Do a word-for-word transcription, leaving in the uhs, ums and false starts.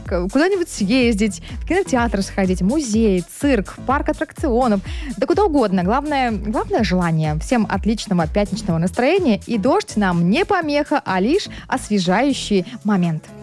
к- куда-нибудь съездить, в кинотеатр сходить, музей, цирк, парк аттракционов, да куда угодно. Главное, главное желание. Всем отличного пятничного настроения. И дождь нам не помеха, а лишь освежающий момент.